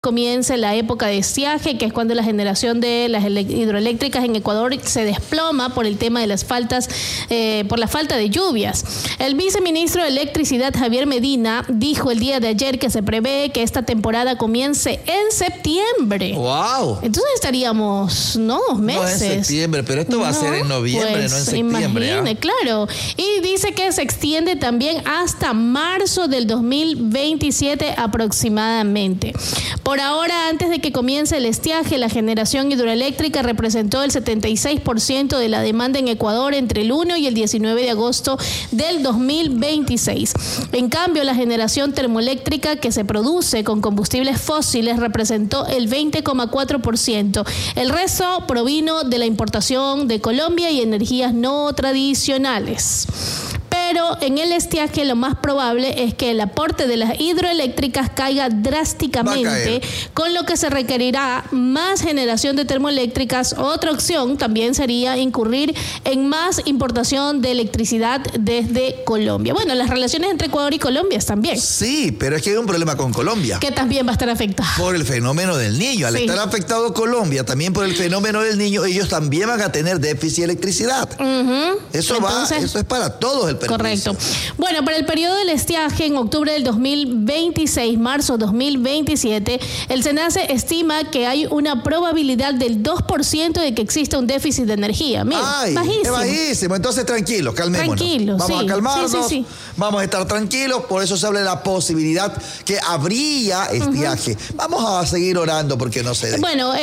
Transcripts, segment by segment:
comience la época de estiaje, que es cuando la generación de las hidroeléctricas en Ecuador se desploma por el tema de las faltas, por la falta de lluvias. El viceministro de Electricidad, Javier Medina, dijo el día de ayer que se prevé que esta temporada comience en septiembre. ¡Wow! Entonces estaríamos, ¿no? 2 meses. No en septiembre, pero esto va a ser en noviembre, pues, no en septiembre. Imagine, claro. Y dice que se extiende también hasta marzo del 2027 aproximadamente. Por ahora, antes de que comience el estiaje, la generación hidroeléctrica representó el 76% de la demanda en Ecuador entre el 1 y el 19 de agosto del 2026. En cambio, la generación termoeléctrica que se produce con combustibles fósiles representó el 20,4%. El resto provino de la importación de Colombia y energías no tradicionales. Pero en el estiaje lo más probable es que el aporte de las hidroeléctricas caiga drásticamente, con lo que se requerirá más generación de termoeléctricas. Otra opción también sería incurrir en más importación de electricidad desde Colombia. Bueno, las relaciones entre Ecuador y Colombia están bien. Sí, pero es que hay un problema con Colombia. Que también va a estar afectado. Por el fenómeno del Niño. Al estar afectado Colombia también por el fenómeno del Niño, ellos también van a tener déficit de electricidad. Eso es para todos el perjuicio. Correcto. Bueno, para el periodo del estiaje, en octubre del 2026, marzo 2027, el SENACE estima que hay una probabilidad del 2% de que exista un déficit de energía. Mira, bajísimo. Es bajísimo. Entonces, tranquilos, calmémonos. Tranquilos, vamos a calmarnos, vamos a estar tranquilos. Por eso se habla de la posibilidad que habría estiaje. Vamos a seguir orando porque no se dé. Bueno,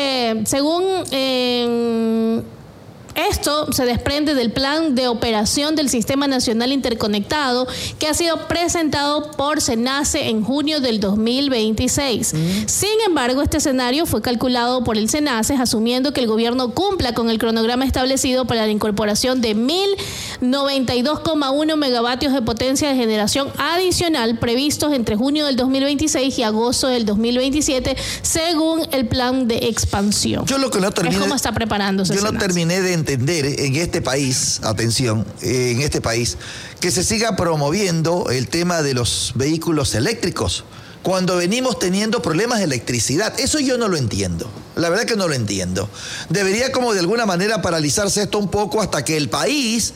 según... Esto se desprende del plan de operación del Sistema Nacional Interconectado que ha sido presentado por SENACE en junio del 2026. Sin embargo, este escenario fue calculado por el SENACE asumiendo que el gobierno cumpla con el cronograma establecido para la incorporación de 1.092,1 megavatios de potencia de generación adicional previstos entre junio del 2026 y agosto del 2027, según el plan de expansión. Yo lo que no terminé, es como está preparándose. Yo no terminé de entender en este país, atención, en este país, que se siga promoviendo el tema de los vehículos eléctricos cuando venimos teniendo problemas de electricidad. Eso yo no lo entiendo. La verdad que no lo entiendo. Debería como de alguna manera paralizarse esto un poco hasta que el país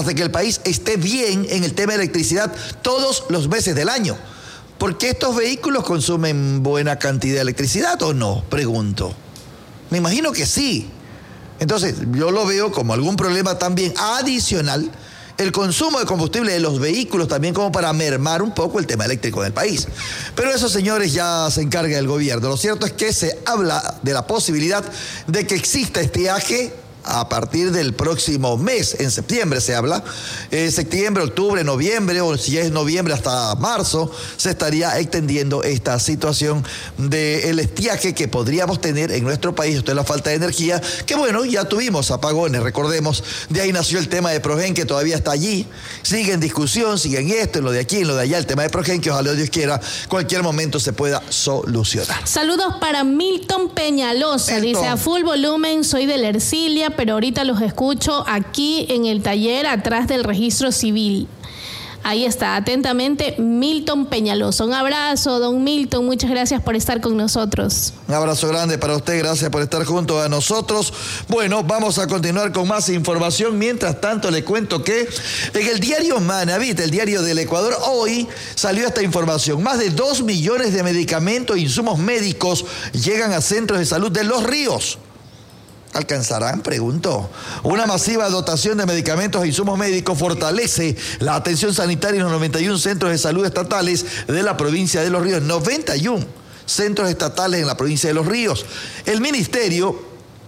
esté bien en el tema de electricidad todos los meses del año. Porque estos vehículos consumen buena cantidad de electricidad o no, pregunto. Me imagino que sí. Entonces, yo lo veo como algún problema también adicional, el consumo de combustible de los vehículos también como para mermar un poco el tema eléctrico del país. Pero eso, señores, ya se encarga el gobierno. Lo cierto es que se habla de la posibilidad de que exista estiaje a partir del próximo mes, en septiembre se habla, septiembre, octubre, noviembre, o si es noviembre hasta marzo, se estaría extendiendo esta situación del estiaje que podríamos tener en nuestro país. Esto es la falta de energía, que bueno, ya tuvimos apagones, recordemos, de ahí nació el tema de Progen, que todavía está allí, sigue en discusión, sigue en esto, en lo de aquí, en lo de allá, el tema de Progen, que ojalá Dios quiera, cualquier momento se pueda solucionar. Saludos para Milton Peñalosa, dice: a full volumen, soy de la Ercilia, pero ahorita los escucho aquí en el taller atrás del registro civil. Ahí está, atentamente, Milton Peñalosa. Un abrazo, don Milton, muchas gracias por estar con nosotros. Un abrazo grande para usted, gracias por estar junto a nosotros. Bueno, vamos a continuar con más información. Mientras tanto, le cuento que en el diario Manavit, el diario del Ecuador, hoy salió esta información. Más de 2 millones de medicamentos e insumos médicos llegan a centros de salud de Los Ríos. ¿Alcanzarán? Pregunto. Una masiva dotación de medicamentos e insumos médicos fortalece la atención sanitaria en los 91 centros de salud estatales de la provincia de Los Ríos. 91 centros estatales en la provincia de Los Ríos. El ministerio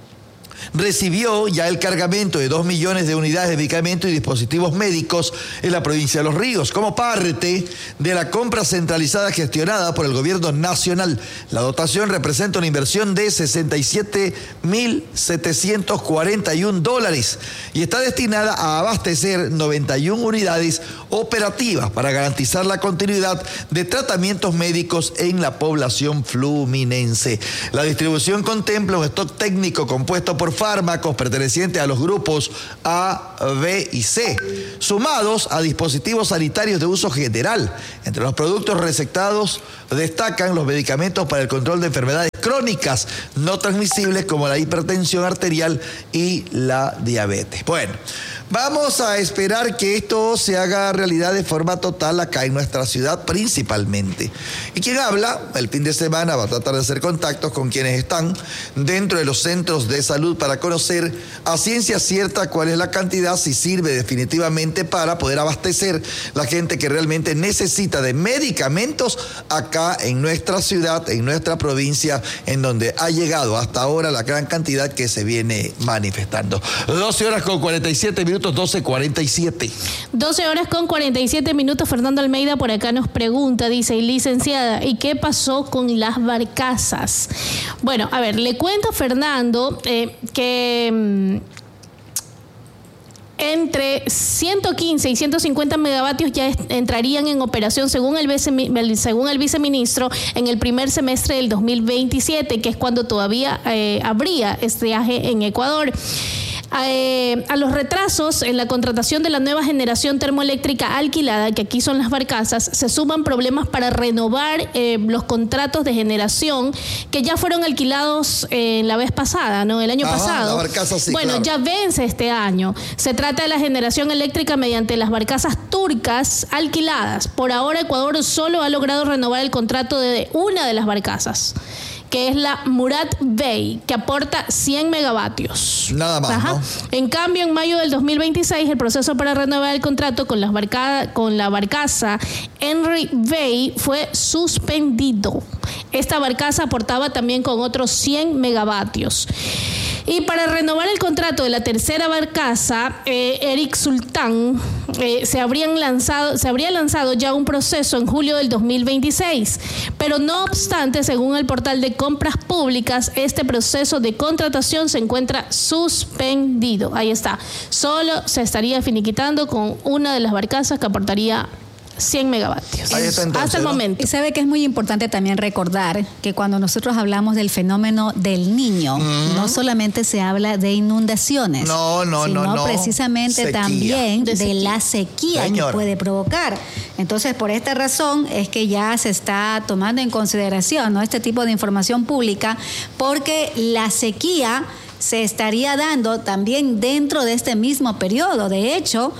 recibió ya el cargamento de 2 millones de unidades de medicamentos y dispositivos médicos en la provincia de Los Ríos, como parte de la compra centralizada gestionada por el gobierno nacional. La dotación representa una inversión de $67.741 y está destinada a abastecer 91 unidades operativas para garantizar la continuidad de tratamientos médicos en la población fluminense. La distribución contempla un stock técnico compuesto por por fármacos pertenecientes a los grupos A, B y C, sumados a dispositivos sanitarios de uso general. Entre los productos recetados destacan los medicamentos para el control de enfermedades crónicas no transmisibles como la hipertensión arterial y la diabetes. Bueno, vamos a esperar que esto se haga realidad de forma total acá en nuestra ciudad principalmente. Y quien habla, el fin de semana va a tratar de hacer contactos con quienes están dentro de los centros de salud para conocer a ciencia cierta cuál es la cantidad, si sirve definitivamente para poder abastecer la gente que realmente necesita de medicamentos acá en nuestra ciudad, en nuestra provincia, en donde ha llegado hasta ahora la gran cantidad que se viene manifestando. 12 horas con 47 minutos, 12:47. 12 horas con 47 minutos. Fernando Almeida por acá nos pregunta, dice, licenciada, ¿y qué pasó con las barcazas? Bueno, a ver, le cuento, Fernando, que entre 115 y 150 megavatios ya entrarían en operación, según el viceministro, en el primer semestre del 2027, que es cuando todavía habría estiaje en Ecuador. A los retrasos en la contratación de la nueva generación termoeléctrica alquilada, que aquí son las barcazas, se suman problemas para renovar los contratos de generación que ya fueron alquilados la vez pasada, ¿no? El año pasado. La barcaza, sí, bueno, claro. Ya vence este año. Se trata de la generación eléctrica mediante las barcazas turcas alquiladas. Por ahora, Ecuador solo ha logrado renovar el contrato de una de las barcazas, que es la Murat Bey, que aporta 100 megavatios. Nada más, ¿no? En cambio, en mayo del 2026, el proceso para renovar el contrato con la barcaza Henry Bey fue suspendido. Esta barcaza aportaba también con otros 100 megavatios. Y para renovar el contrato de la tercera barcaza, Eric Sultán, se habría lanzado ya un proceso en julio del 2026. Pero no obstante, según el portal de compras públicas, este proceso de contratación se encuentra suspendido. Ahí está. Solo se estaría finiquitando con una de las barcazas que aportaría 100 megavatios. Ahí está, entonces, hasta el momento. Y sabe que es muy importante también recordar que cuando nosotros hablamos del fenómeno del Niño, no solamente se habla de inundaciones, sino precisamente sequía. También De de la sequía que puede provocar. Entonces, por esta razón es que ya se está tomando en consideración, ¿no?, este tipo de información pública, porque la sequía se estaría dando también dentro de este mismo periodo. De hecho,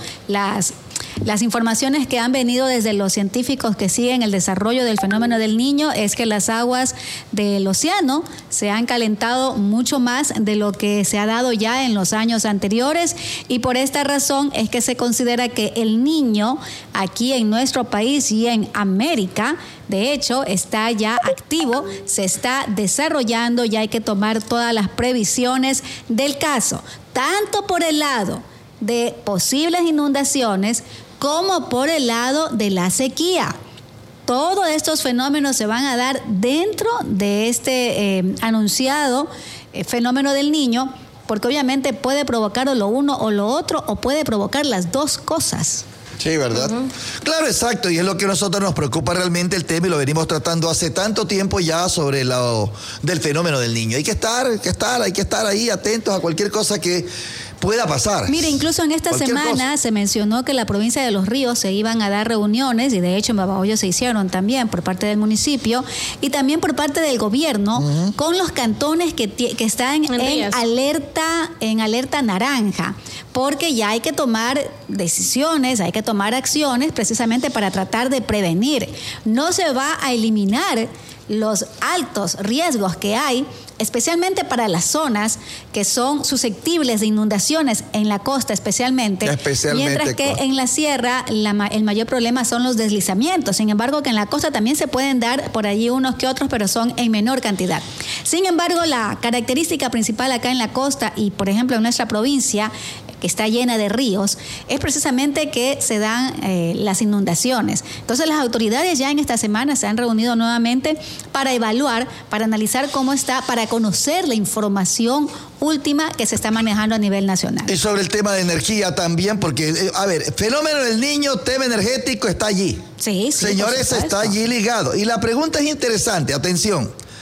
las informaciones que han venido desde los científicos que siguen el desarrollo del fenómeno del Niño es que las aguas del océano se han calentado mucho más de lo que se ha dado ya en los años anteriores, y por esta razón es que se considera que el Niño aquí en nuestro país y en América, de hecho, está ya activo, se está desarrollando, ya hay que tomar todas las previsiones del caso, tanto por el lado de posibles inundaciones como por el lado de la sequía. Todos estos fenómenos se van a dar dentro de este anunciado fenómeno del Niño, porque obviamente puede provocar o lo uno o lo otro, o puede provocar las dos cosas. Sí, ¿verdad? Claro, exacto, y es lo que a nosotros nos preocupa realmente el tema, y lo venimos tratando hace tanto tiempo ya sobre del fenómeno del Niño. Hay que estar ahí atentos a cualquier cosa que pueda pasar. Mire, incluso en esta semana se mencionó que en la provincia de Los Ríos se iban a dar reuniones, y de hecho en Babahoyo se hicieron también por parte del municipio y también por parte del gobierno, con los cantones que están en alerta naranja, porque ya hay que tomar decisiones, hay que tomar acciones precisamente para tratar de prevenir. No se va a eliminar los altos riesgos que hay, especialmente para las zonas que son susceptibles de inundaciones en la costa especialmente mientras que en la sierra el mayor problema son los deslizamientos. Sin embargo, que en la costa también se pueden dar por allí unos que otros, pero son en menor cantidad. Sin embargo, la característica principal acá en la costa y, por ejemplo, en nuestra provincia, que está llena de ríos, es precisamente que se dan las inundaciones. Entonces, las autoridades ya en esta semana se han reunido nuevamente para evaluar, para analizar cómo está, para conocer la información última que se está manejando a nivel nacional. Y sobre el tema de energía también, porque, fenómeno del Niño, tema energético está allí. Sí, señores, está allí ligado. Y la pregunta es interesante, atención.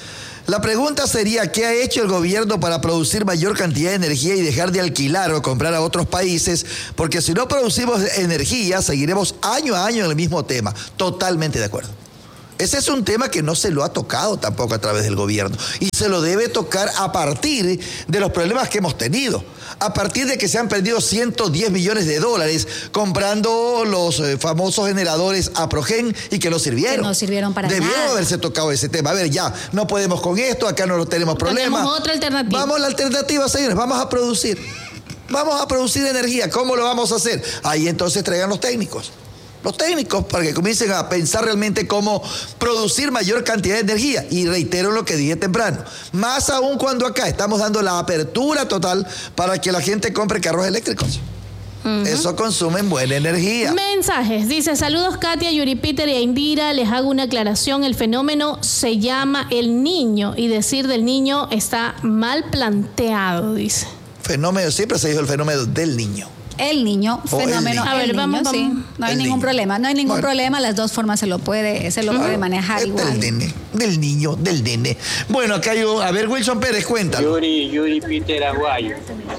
La pregunta sería, ¿qué ha hecho el gobierno para producir mayor cantidad de energía y dejar de alquilar o comprar a otros países? Porque si no producimos energía, seguiremos año a año en el mismo tema. Totalmente de acuerdo. Ese es un tema que no se lo ha tocado tampoco a través del gobierno. Y se lo debe tocar a partir de los problemas que hemos tenido. A partir de que se han perdido 110 millones de dólares comprando los famosos generadores Aprogen y que no sirvieron. Que no sirvieron para nada. Debieron haberse tocado ese tema. A ver, ya, no podemos con esto, acá no tenemos problemas. Tenemos otra alternativa. Vamos a la alternativa, señores, vamos a producir. Vamos a producir energía. ¿Cómo lo vamos a hacer? Ahí entonces traigan los técnicos. Los técnicos para que comiencen a pensar realmente cómo producir mayor cantidad de energía. Y reitero lo que dije temprano. Más aún cuando acá estamos dando la apertura total para que la gente compre carros eléctricos. Eso consume buena energía. Mensajes. Dice, saludos Katia, Yuri Peter y a Indira. Les hago una aclaración. El fenómeno se llama El Niño y decir del niño está mal planteado, dice. Fenómeno, siempre se dijo el fenómeno del niño. El niño, fenómeno. A ver, vamos. Sí, no hay ningún problema. No hay ningún problema. Las dos formas se lo puede manejar igual. Del nene. Bueno, acá hay a ver, Wilson Pérez, cuéntalo. Yuri Peter Aguayo.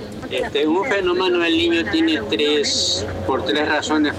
Un fenómeno del niño tiene por tres razones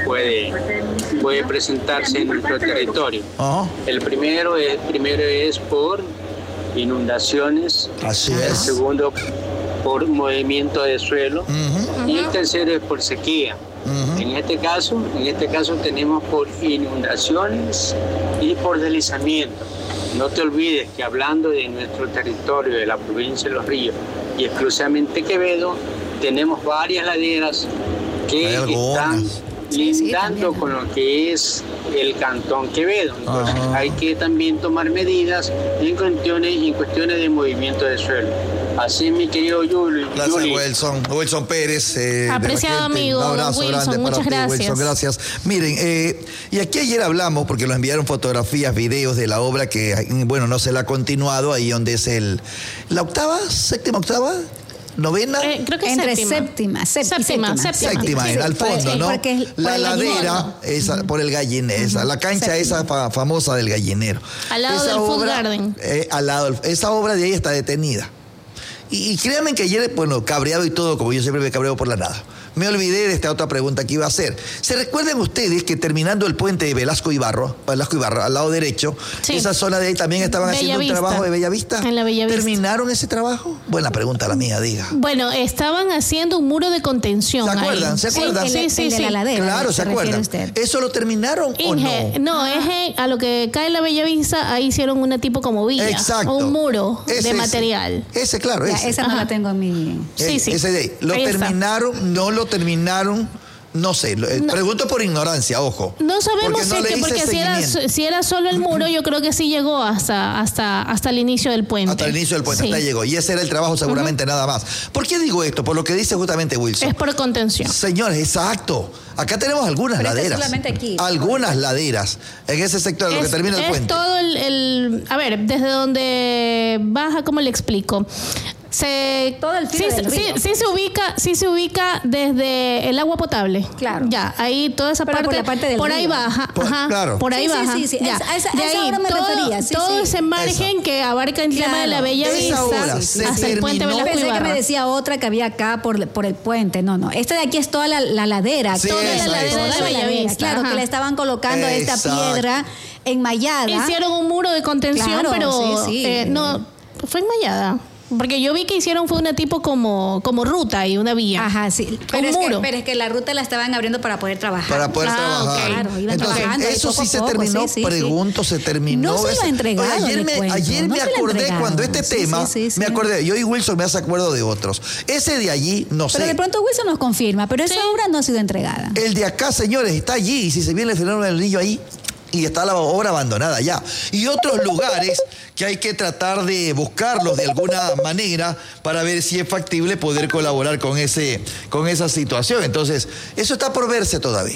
puede presentarse en nuestro territorio. El primero es por inundaciones. Así El es. segundo por movimiento de suelo y el tercero es por sequía. En este caso tenemos por inundaciones y por deslizamiento. No te olvides que hablando de nuestro territorio, de la provincia de Los Ríos y exclusivamente Quevedo, tenemos varias laderas que están lindando con lo que es el cantón Quevedo. Entonces hay que también tomar medidas en cuestiones de movimiento de suelo. Así, mi querido Yuli. Gracias, Wilson Pérez. Apreciado amigo, un abrazo Wilson, grande muchas para ti, gracias. Wilson, gracias. Miren, y aquí ayer hablamos, porque nos enviaron fotografías, videos de la obra que, bueno, no se la ha continuado, ahí donde es la octava, séptima, octava, novena. Creo que entre séptima, al fondo, ¿no? La ladera, esa, por el gallinero, la cancha esa famosa del gallinero. Al lado del Food Garden. Esa obra de ahí está detenida. Y créanme que ayer, bueno, cabreado y todo, como yo siempre me cabreo por la nada. Me olvidé de esta otra pregunta que iba a hacer. ¿Se recuerdan ustedes que terminando el puente de Velasco Ibarra, al lado derecho, esa zona de ahí también estaban haciendo un trabajo de Bellavista? En la Bellavista. ¿Terminaron ese trabajo? Buena pregunta la mía, diga. Bueno, estaban haciendo un muro de contención. ¿Se acuerdan? Ahí. ¿Se acuerdan? Sí. De la ladera, claro, ¿se acuerdan? Usted. ¿Eso lo terminaron o no? No, es a lo que cae la Bellavista, ahí hicieron una tipo como villa. Exacto. O un muro de material. Ese, claro, ese. Esa no la tengo en mi... Sí. Ese de ahí. ¿Lo terminaron? ¿No lo terminaron? No sé, pregunto por ignorancia, ojo. No sabemos porque si era solo el muro, yo creo que sí llegó hasta el inicio del puente. Hasta el inicio del puente, hasta llegó. Y ese era el trabajo seguramente nada más. ¿Por qué digo esto? Por lo que dice justamente Wilson. Es por contención. Señores, exacto. Acá tenemos algunas laderas. Solamente aquí. Algunas laderas en ese sector, lo que termina el puente. Es todo a ver, desde donde baja, ¿cómo le explico? Todo el filo del río. Sí se ubica desde el agua potable. Claro. Ya, ahí toda esa parte. Por la parte del por ahí río. baja. Claro. Por ahí baja. Sí. Ya. A esa obra me refería. Todo ese margen que abarca el tema de la Bellavista hasta el puente Velasco Pensé Ibarra. que me decía otra que había acá por el puente. No. Esta de aquí es toda la ladera. Sí, toda esa, la ladera esa. de la Bellavista. Claro, que le estaban colocando esta piedra enmayada. Hicieron un muro de contención, pero no fue enmayada. Porque yo vi que fue una tipo como ruta y una vía. Ajá, sí. Pero es que la ruta la estaban abriendo para poder trabajar. Para poder trabajar. Okay. Claro, iban entonces, trabajando. Eso sí se terminó. Pregunto, ¿se terminó? No se lo ha entregado. Ayer me acordé cuando este tema, me acordé, yo y Wilson me hace acuerdo de otros. Ese de allí, no sé. Pero de pronto Wilson nos confirma, pero esa obra no ha sido entregada. El de acá, señores, está allí. Y si se viene el fenómeno del niño ahí, y está la obra abandonada ya. Y otros lugares que hay que tratar de buscarlos de alguna manera para ver si es factible poder colaborar con esa situación. Entonces, eso está por verse todavía.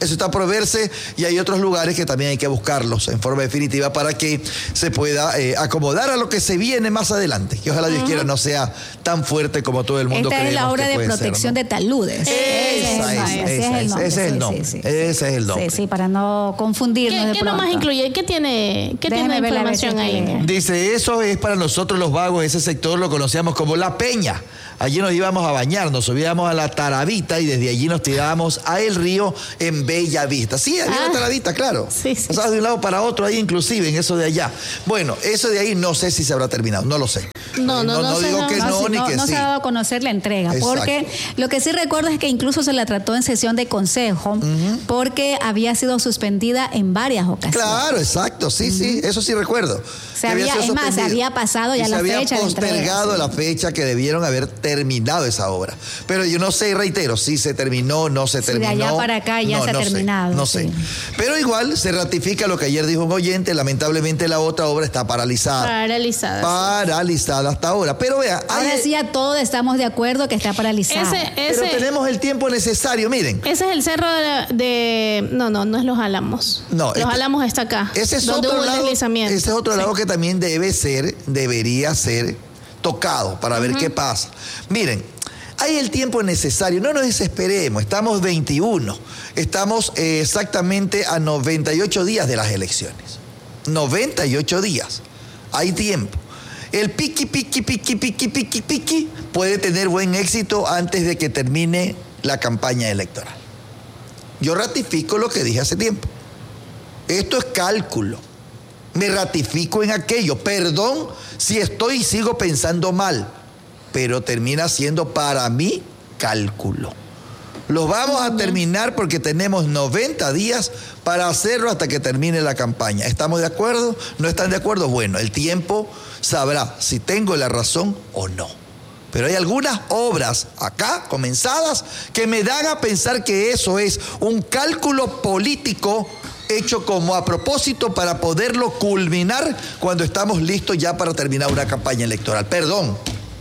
eso está por verse, y hay otros lugares que también hay que buscarlos en forma definitiva para que se pueda acomodar a lo que se viene más adelante. Que ojalá Dios quiera no sea tan fuerte como todo el mundo cree. Esta es la obra de protección de taludes. Ese es el nombre. Ese es el nombre. Sí, para no confundirnos. ¿Qué nomás incluye? ¿Qué tiene información ahí? Dice, eso es para nosotros los vagos, ese sector lo conocíamos como La Peña. Allí nos íbamos a bañar, nos subíamos a la Taravita y desde allí nos tirábamos a el río en Bella Vista. Sí, había una Taravita, claro. Sí. Pasabas de un lado para otro ahí, inclusive, en eso de allá. Bueno, eso de ahí no sé si se habrá terminado, no lo sé. No digo que no, ni que sí. No se ha dado a conocer la entrega. Exacto. Porque lo que sí recuerdo es que incluso se la trató en sesión de consejo, porque había sido suspendida en varias ocasiones. Claro, exacto, sí, eso sí recuerdo. Se había pasado ya la fecha de entrega. Se había postergado la fecha que debieron haber terminado esa obra. Pero yo no sé, reitero, si se terminó, no se terminó. De allá para acá ya se ha terminado. No sé. Pero igual se ratifica lo que ayer dijo un oyente, lamentablemente la otra obra está paralizada. Paralizada hasta ahora. Pero vea. Ahora sí ya todos estamos de acuerdo que está paralizada. Pero tenemos el tiempo necesario, miren. Ese es el cerro de... No es Los Álamos. No. Los Álamos está acá. Ese es otro lado. Ese es otro lado que también debería ser tocado para ver qué pasa. Miren, hay el tiempo necesario, no nos desesperemos, estamos 21, estamos exactamente a 98 días de las elecciones. 98 días, hay tiempo. El piqui puede tener buen éxito antes de que termine la campaña electoral. Yo ratifico lo que dije hace tiempo. Esto es cálculo. Me ratifico en aquello. Perdón si estoy y sigo pensando mal, pero termina siendo para mí cálculo. Lo vamos a terminar porque tenemos 90 días para hacerlo hasta que termine la campaña. ¿Estamos de acuerdo? ¿No están de acuerdo? Bueno, el tiempo sabrá si tengo la razón o no. Pero hay algunas obras acá comenzadas que me dan a pensar que eso es un cálculo político hecho como a propósito para poderlo culminar cuando estamos listos ya para terminar una campaña electoral. Perdón,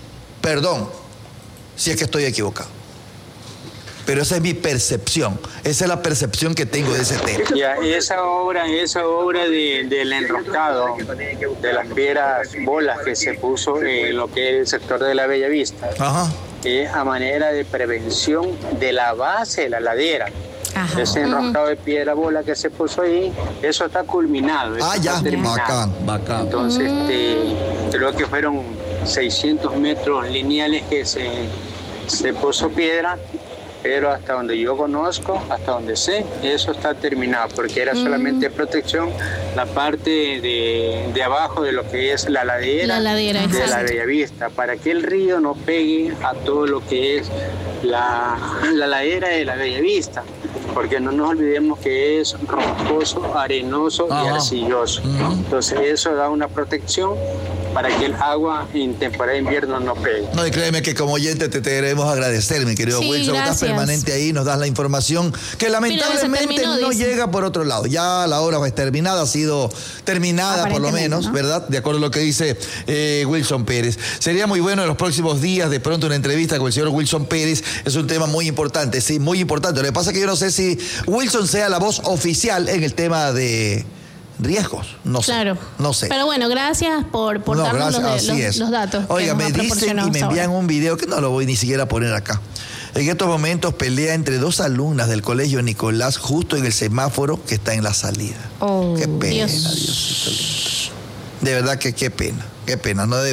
si es que estoy equivocado. Pero esa es mi percepción, esa es la percepción que tengo de ese tema. Ya, esa obra del enroscado de las piedras bolas que se puso en lo que es el sector de la Bella Vista, es a manera de prevención de la base de la ladera. Ese enroscado de piedra bola que se puso ahí, eso está culminado. Bacán. Entonces, creo que fueron 600 metros lineales que se puso piedra, pero hasta donde yo conozco, hasta donde sé, eso está terminado, porque era solamente protección la parte de abajo de lo que es la ladera de la Bella Vista, para que el río no pegue a todo lo que es la ladera de la Bella Vista, porque no nos olvidemos que es rocoso, arenoso y arcilloso. Entonces eso da una protección para que el agua en temporada de invierno no pegue. No, y créeme que como oyente te queremos agradecer, mi querido Wilson, gracias. Estás permanente ahí, nos das la información que lamentablemente no llega por otro lado. Ya la obra es terminada, ha sido terminada por lo menos, ¿no? ¿Verdad? De acuerdo a lo que dice Wilson Pérez. Sería muy bueno en los próximos días de pronto una entrevista con el señor Wilson Pérez. Es un tema muy importante, sí, muy importante. Lo que pasa es que yo no sé si Wilson sea la voz oficial en el tema de riesgos, no sé. Claro. No sé. Pero bueno, gracias por darnos los datos. Oiga, me dicen y me envían un video que no lo voy ni siquiera a poner acá. En estos momentos pelea entre dos alumnas del colegio Nicolás justo en el semáforo que está en la salida. Qué pena, Diosito lindo. De verdad que qué pena. No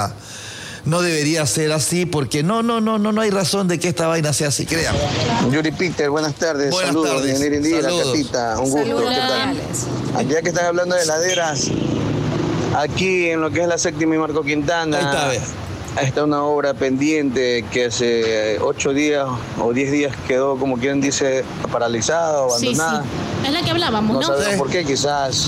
debería ser así porque no hay razón de que esta vaina sea así, créanme. Yuri Peter, buenas tardes. Saludos, Ingeniero Indira, Catita, un gusto. Saludos. ¿Qué tal? Ya que están hablando de laderas, aquí en lo que es la séptima y Marco Quintana, está una obra pendiente que hace 8 días o 10 días quedó, como quien dice, paralizada o abandonada. Sí. Es la que hablábamos, ¿no? No sabemos por qué, quizás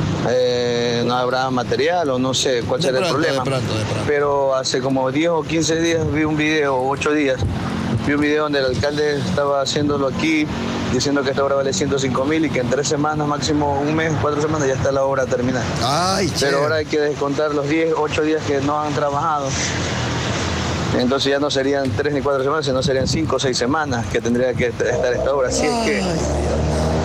no habrá material o no sé cuál será el problema. De pronto. Pero hace como 10 o 15 días vi un video, 8 días, vi un video donde el alcalde estaba haciéndolo aquí, diciendo que esta obra vale 105.000 y que en 3 semanas, máximo un mes, 4 semanas ya está la obra terminada. Pero ahora hay que descontar los 8 días que no han trabajado. Entonces ya no serían 3 ni 4 semanas, sino serían 5 o 6 semanas que tendría que estar esta obra. Así es que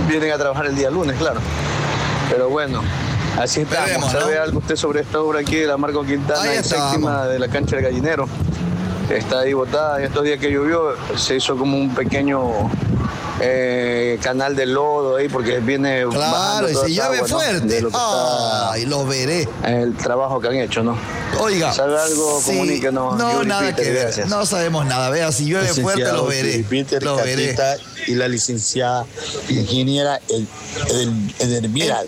vienen a trabajar el día lunes, claro. Pero bueno, así estamos. ¿Sabe algo usted sobre esta obra aquí de la Marcos Quintana y séptima de la cancha del Gallinero? Está ahí botada. En estos días que llovió se hizo como un pequeño canal de lodo ahí porque viene claro, y si llueve fuerte, y los veré. El trabajo que han hecho, ¿no? Oiga, ¿sabe algo? Sí, Comuníquenos. No, nada que ver. Gracias. No sabemos nada. Vea, si llueve fuerte, los veré. Peter, los veré. Y la licenciada ingeniera Edelmira.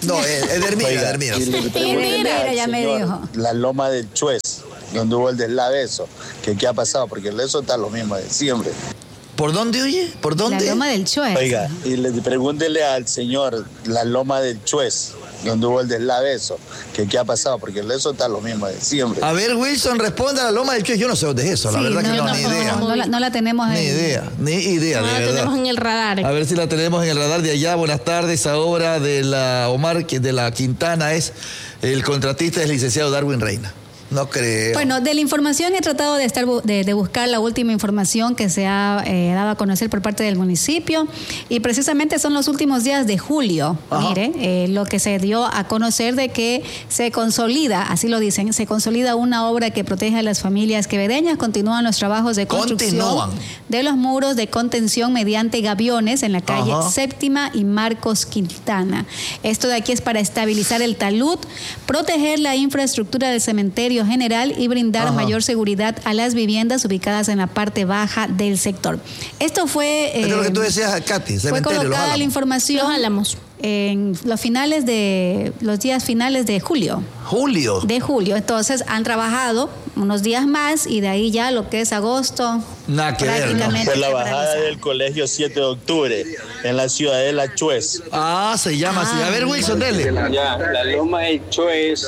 Edelmira ya me dijo. La loma del Chuez, donde hubo el deslave, eso. ¿Qué ha pasado? Porque eso está lo mismo de siempre. ¿Por dónde, oye? ¿Por dónde? La loma del Chuez. Oiga, y pregúntele al señor, la loma del Chuez, donde hubo el deslave, eso. ¿Qué ha pasado? Porque eso está lo mismo de siempre. A ver, Wilson, responda a la loma del Chuez. Yo no sé dónde es eso, la verdad que ni idea. No la tenemos ni idea, de verdad. No la tenemos en el radar. A ver si la tenemos en el radar de allá. Buenas tardes, ahora de la Omar, de la Quintana, es el contratista del licenciado Darwin Reina. No creo. Bueno, de la información he tratado de buscar la última información que se ha dado a conocer por parte del municipio y precisamente son los últimos días de julio. Ajá. Mire, lo que se dio a conocer de que se consolida, así lo dicen, se consolida una obra que protege a las familias quevedeñas. Continúan los trabajos de construcción de los muros de contención mediante gaviones en la calle Séptima y Marcos Quintana. Esto de aquí es para estabilizar el talud, proteger la infraestructura del cementerio general y brindar mayor seguridad a las viviendas ubicadas en la parte baja del sector. Esto fue... es lo que tú decías, Katy, fue colocada la información Los Álamos en los días finales de julio. De julio. Entonces han trabajado unos días más y de ahí ya lo que es agosto. Nada que ver, ¿no? Fue la bajada del colegio 7 de octubre en la ciudadela Chuez. Se llama así. A ver, Wilson, dele. Ya, la loma del Chuez,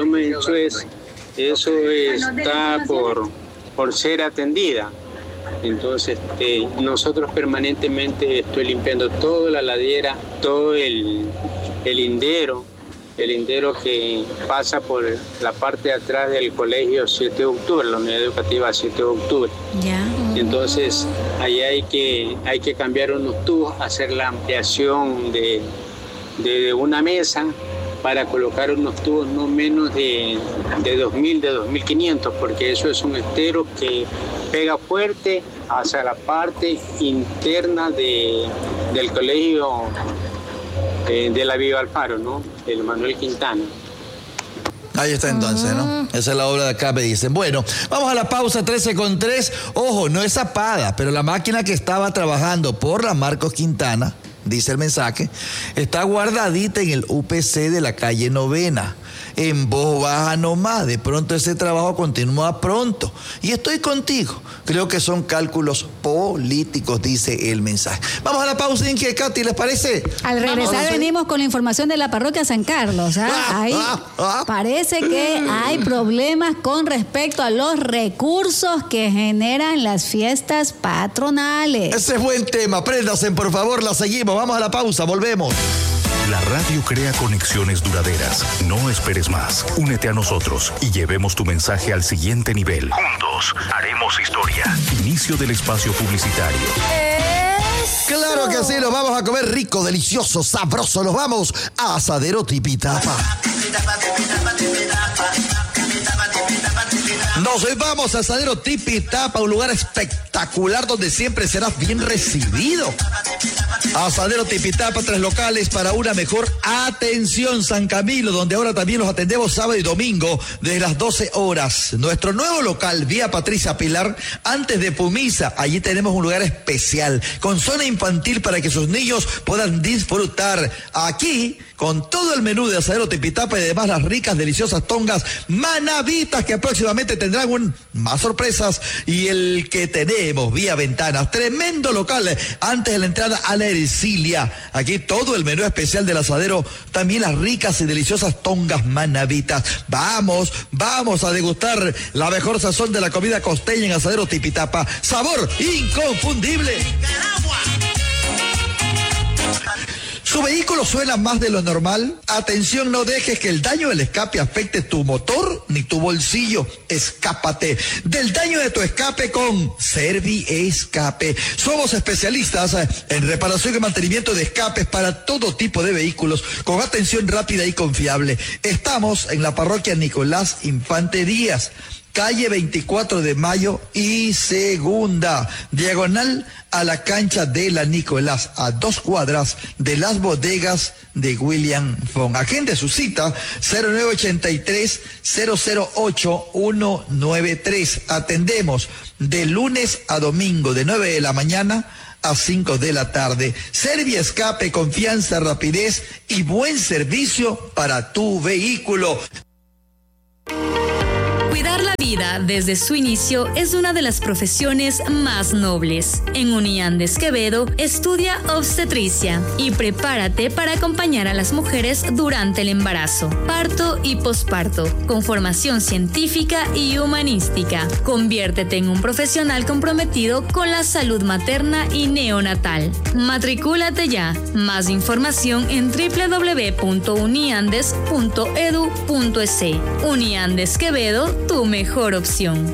eso está por ser atendida. Entonces nosotros permanentemente estoy limpiando toda la ladera, todo el lindero que pasa por la parte de atrás del colegio 7 de octubre, la unidad educativa 7 de octubre. Ya. Entonces ahí hay que cambiar unos tubos, hacer la ampliación de una mesa para colocar unos tubos no menos de 2.000, de 2.500, porque eso es un estero que pega fuerte hacia la parte interna del colegio de la Viva Alfaro, ¿no? El Manuel Quintana. Ahí está entonces, ¿no? Esa es la obra de acá, me dicen. Bueno, vamos a la pausa, 13:03. Ojo, no es zapada, pero la máquina que estaba trabajando por la Marcos Quintana, dice el mensaje, está guardadita en el UPC de la calle Novena. En voz baja nomás, de pronto ese trabajo continúa pronto. Y estoy contigo. Creo que son cálculos políticos, dice el mensaje. Vamos a la pausa, Inge, Katy, ¿les parece? Al regresar venimos con la información de la parroquia San Carlos. Ahí parece que hay problemas con respecto a los recursos que generan las fiestas patronales. Ese es buen tema. Préndanse, por favor, la seguimos. Vamos a la pausa, volvemos. La radio crea conexiones duraderas. No esperes más. Únete a nosotros y llevemos tu mensaje al siguiente nivel. Juntos haremos historia. Inicio del espacio publicitario. Claro que sí, nos vamos a comer rico, delicioso, sabroso. Nos vamos a Asadero Tipitapa. Nos vamos a Asadero Tipitapa, un lugar espectacular donde siempre serás bien recibido. Asadero Tipitapa, 3 locales para una mejor atención. San Camilo, donde ahora también los atendemos sábado y domingo desde las 12 horas. Nuestro nuevo local, Vía Patricia Pilar, antes de Pumisa. Allí tenemos un lugar especial con zona infantil para que sus niños puedan disfrutar. Aquí, con todo el menú de Asadero Tipitapa y además las ricas, deliciosas tongas manavitas que próximamente tendrán más sorpresas. Y el que tenemos, Vía Ventanas, tremendo local antes de la entrada a la Ercilia. Aquí todo el menú especial del asadero, también las ricas y deliciosas tongas manavitas. Vamos a degustar la mejor sazón de la comida costeña en Asadero Tipitapa. Sabor inconfundible. ¿Su vehículo suena más de lo normal? Atención, no dejes que el daño del escape afecte tu motor ni tu bolsillo. Escápate del daño de tu escape con Serviescape. Somos especialistas en reparación y mantenimiento de escapes para todo tipo de vehículos con atención rápida y confiable. Estamos en la parroquia Nicolás Infante Díaz, calle 24 de Mayo y Segunda, diagonal a la cancha de la Nicolás, a 2 cuadras de las bodegas de William Fong. Agende su cita 0983-008-193. Atendemos de lunes a domingo de 9 de la mañana a 5 de la tarde. Serviescape, confianza, rapidez y buen servicio para tu vehículo. Cuidar la vida desde su inicio es una de las profesiones más nobles. En Uniandes Quevedo estudia obstetricia y prepárate para acompañar a las mujeres durante el embarazo, parto y posparto, con formación científica y humanística. Conviértete en un profesional comprometido con la salud materna y neonatal. Matricúlate ya. Más información en www.uniandes.edu.es. Uniandes Quevedo, tu mejor opción.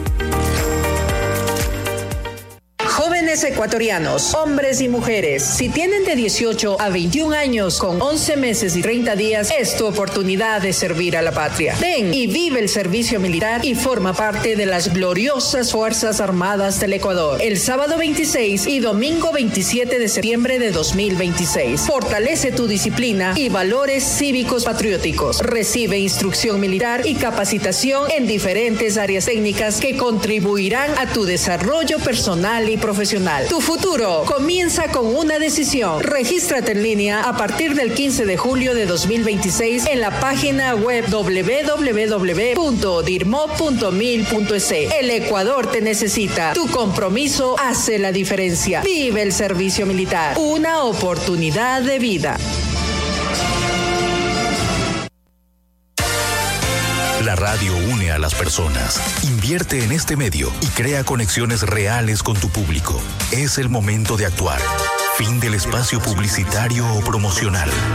Jóvenes ecuatorianos, hombres y mujeres, si tienen de 18 a 21 años con 11 meses y 30 días, es tu oportunidad de servir a la patria. Ven y vive el servicio militar y forma parte de las gloriosas Fuerzas Armadas del Ecuador. El sábado 26 y domingo 27 de septiembre de 2026. Fortalece tu disciplina y valores cívicos patrióticos. Recibe instrucción militar y capacitación en diferentes áreas técnicas que contribuirán a tu desarrollo personal y profesional. Tu futuro comienza con una decisión. Regístrate en línea a partir del 15 de julio de 2026 en la página web www.dirmo.mil.es. El Ecuador te necesita. Tu compromiso hace la diferencia. Vive el servicio militar. Una oportunidad de vida. La radio une a las personas. Invierte en este medio y crea conexiones reales con tu público. Es el momento de actuar. Fin del espacio publicitario o promocional.